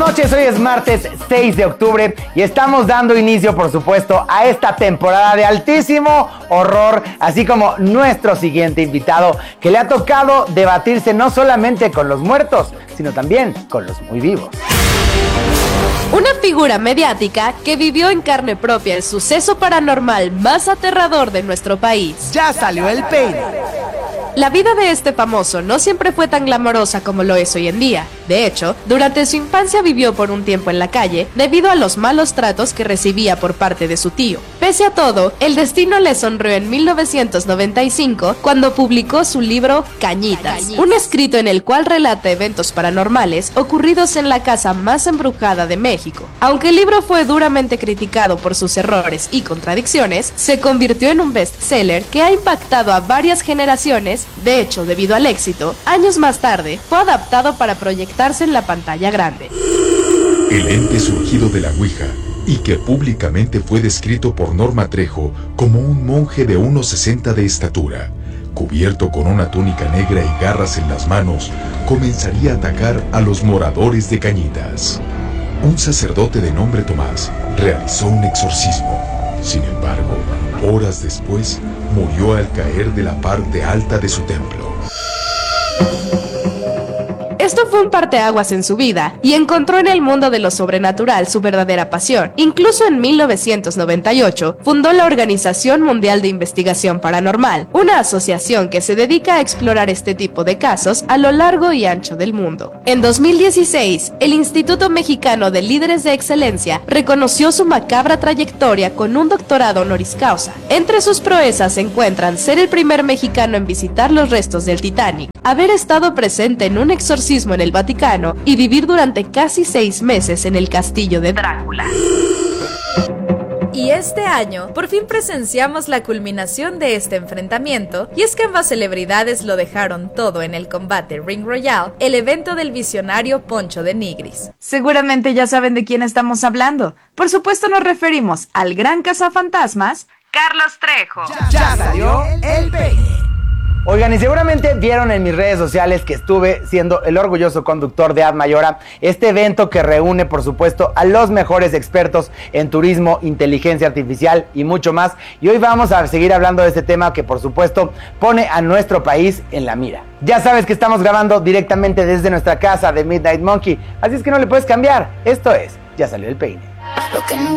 noches, hoy es martes 6 de octubre y estamos dando inicio, por supuesto, a esta temporada de altísimo horror, así como nuestro siguiente invitado, que le ha tocado debatirse no solamente con los muertos, sino también con los muy vivos. Una figura mediática que vivió en carne propia el suceso paranormal más aterrador de nuestro país. Ya salió el peine. La vida de este famoso no siempre fue tan glamorosa como lo es hoy en día. De hecho, durante su infancia vivió por un tiempo en la calle debido a los malos tratos que recibía por parte de su tío. Pese a todo, el destino le sonrió en 1995 cuando publicó su libro Cañitas, un escrito en el cual relata eventos paranormales ocurridos en la casa más embrujada de México. Aunque el libro fue duramente criticado por sus errores y contradicciones, se convirtió en un bestseller que ha impactado a varias generaciones. De hecho, debido al éxito, años más tarde fue adaptado para proyectarse en la pantalla grande. El ente surgido de la Ouija y que públicamente fue descrito por Norma Trejo como un monje de 1,60 de estatura, cubierto con una túnica negra y garras en las manos, comenzaría a atacar a los moradores de Cañitas. Un sacerdote de nombre Tomás realizó un exorcismo. Sin embargo, horas después, murió al caer de la parte alta de su templo. Esto fue un parteaguas en su vida y encontró en el mundo de lo sobrenatural su verdadera pasión. Incluso en 1998 fundó la Organización Mundial de Investigación Paranormal, una asociación que se dedica a explorar este tipo de casos a lo largo y ancho del mundo. En 2016, el Instituto Mexicano de Líderes de Excelencia reconoció su macabra trayectoria con un doctorado honoris causa. Entre sus proezas se encuentran ser el primer mexicano en visitar los restos del Titanic, haber estado presente en un exorcismo en el Vaticano y vivir durante casi 6 meses en el castillo de Drácula. Y este año, por fin presenciamos la culminación de este enfrentamiento, y es que ambas celebridades lo dejaron todo en el combate Ring Royal, el evento del visionario Poncho de Nigris. Seguramente ya saben de quién estamos hablando. Por supuesto nos referimos al gran cazafantasmas, Carlos Trejo. Ya salió el peine. Oigan, y seguramente vieron en mis redes sociales que estuve siendo el orgulloso conductor de Ad Mayora, este evento que reúne, por supuesto, a los mejores expertos en turismo, inteligencia artificial y mucho más. Y hoy vamos a seguir hablando de este tema que, por supuesto, pone a nuestro país en la mira. Ya sabes que estamos grabando directamente desde nuestra casa de Midnight Monkey, así es que no le puedes cambiar. Esto es Ya Salió el Peine. Lo que nunca